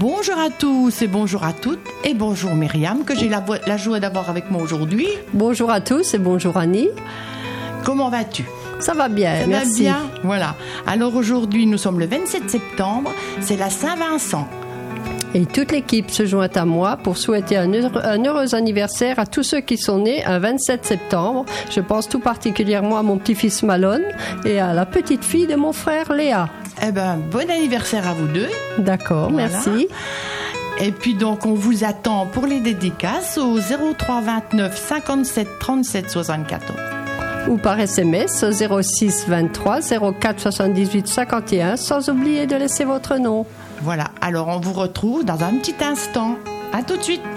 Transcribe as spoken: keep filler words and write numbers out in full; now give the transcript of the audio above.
Bonjour à tous et bonjour à toutes et bonjour Myriam que j'ai la, vo- la joie d'avoir avec moi aujourd'hui. Bonjour à tous et bonjour Annie. Comment vas-tu ? Ça va bien, Ça merci. va bien ? Voilà. Alors aujourd'hui, nous sommes le vingt-sept septembre, c'est la Saint-Vincent. Et toute l'équipe se joint à moi pour souhaiter un heureux, un heureux anniversaire à tous ceux qui sont nés un vingt-sept septembre. Je pense tout particulièrement à mon petit-fils Malone et à la petite fille de mon frère Léa. Eh ben, bon anniversaire à vous deux. D'accord, Voilà. merci. Et puis donc, on vous attend pour les dédicaces au zéro trois vingt-neuf cinquante-sept trente-sept soixante-quatorze. Ou par S M S au zéro six vingt-trois zéro quatre soixante-dix-huit cinquante et un, sans oublier de laisser votre nom. Voilà, alors on vous retrouve dans un petit instant. À tout de suite.